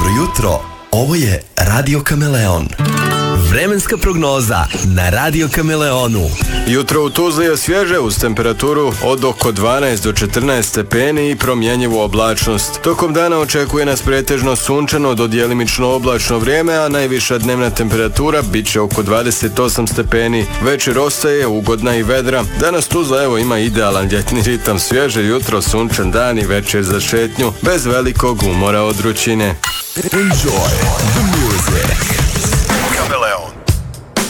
Dobro jutro, ovo je Radio Kameleon. Vremenska prognoza na Radio Kameleonu. Jutro u Tuzli je svježe uz temperaturu od oko 12 do 14 stepeni i promjenjivu oblačnost. Tokom dana očekuje nas pretežno sunčano do djelimično oblačno vrijeme, a najviša dnevna temperatura bit će oko 28 stepeni. Večer ostaje ugodna i vedra. Danas Tuzla ima idealan ljetni ritam, svježe jutro, sunčan dan i večer za šetnju, bez velikog umora od vrućine. Enjoy the music.